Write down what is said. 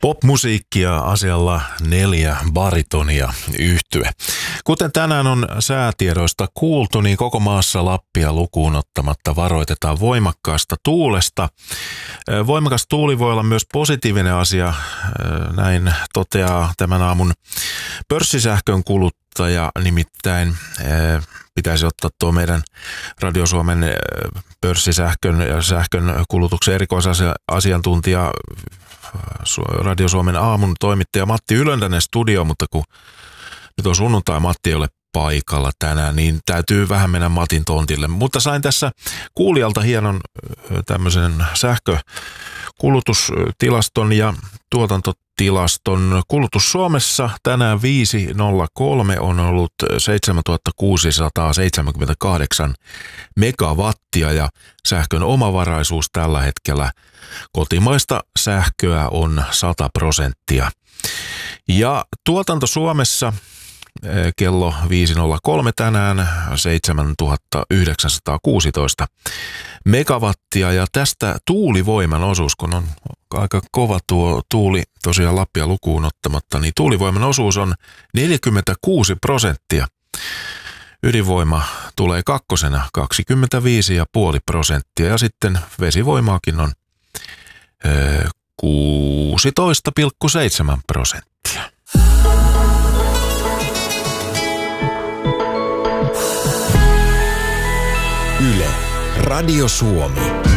Popmusiikkia asialla 4 baritonia yhtye. Kuten tänään on säätiedoista kuultu, niin koko maassa Lappia lukuun ottamatta varoitetaan voimakkaasta tuulesta. Voimakas tuuli voi olla myös positiivinen asia, näin toteaa tämän aamun pörssisähkön kuluttaja, nimittäin pitäisi ottaa tuo meidän Radio Suomen pörssisähkön ja sähkön kulutuksen erikoisasiantuntija Radio Suomen aamun toimittaja Matti Ylöndänen studio, mutta kun nyt on sunnuntai, Matti ei ole paikalla tänään, niin täytyy vähän mennä Matin tontille. Mutta sain tässä kuulijalta hienon tämmöisen sähkökulutustilaston ja tuotantotilaston. Kulutus Suomessa tänään 5.03 on ollut 7678 megawattia ja sähkön omavaraisuus tällä hetkellä kotimaista sähköä on 100%. Ja tuotanto Suomessa kello 5.03 tänään 7916 megawattia ja tästä tuulivoiman osuus, kun on aika kova tuo tuuli tosiaan Lappia lukuun ottamatta, niin tuulivoiman osuus on 46%. Ydinvoima tulee kakkosena 25,5% ja sitten vesivoimaakin on 16,7%. Yle, Radio Suomi.